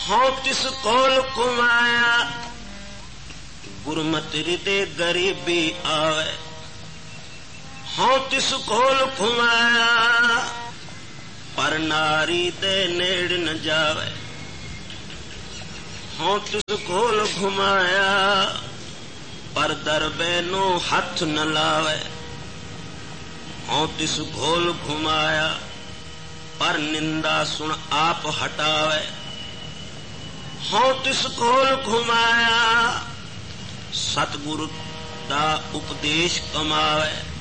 हों तिस कोल कुमाया गुरमत हृदय गरीबी आवे। हों तिस कोल कुमाया पर नारी दे नेड़ न जावे। हों तिस कोल घुमाया पर दरबे नो हाथ न लावे। हों तिस घोल घुमाया पर निंदा सुन आप हटावे। हों तिस घोल घुमाया सतगुरु दा उपदेश कमावे।